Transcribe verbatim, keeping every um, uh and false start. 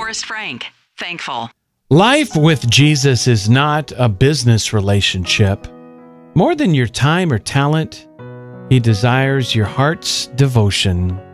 Forrest Frank, Thankful. Life with Jesus is not a business relationship. More than your time or talent, He desires your heart's devotion.